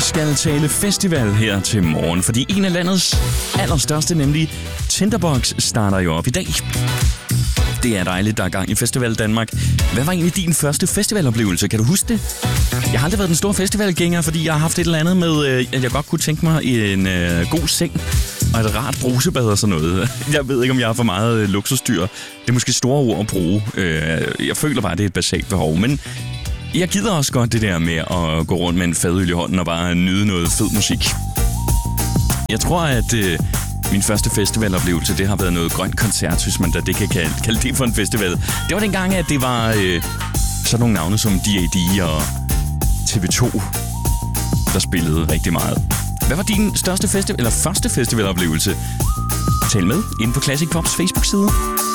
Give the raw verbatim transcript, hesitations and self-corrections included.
skal tale festival her til morgen, fordi en af landets allerstørste, nemlig Tinderbox, starter jo op i dag. Det er dejligt, der er gang i Festival Danmark. Hvad var egentlig din første festivaloplevelse? Kan du huske det? Jeg har aldrig været den store festivalgænger, fordi jeg har haft et eller andet med, at jeg godt kunne tænke mig en øh, god seng og et rart brusebad og sådan noget. Jeg ved ikke, om jeg har for meget luksusdyr. Det er måske store ord at bruge. Jeg føler bare, at det er et basalt behov, men jeg gider også godt det der med at gå rundt med en fadøl i hånden og bare nyde noget fed musik. Jeg tror, at øh, min første festivaloplevelse, det har været noget grønt koncert, hvis man da det kan kalde, kalde det for en festival. Det var dengang, at det var øh, sådan nogle navne som D A D og T V to, der spillede rigtig meget. Hvad var din største festival, eller første festivaloplevelse? Tal med inde på Classic Pops Facebook-side.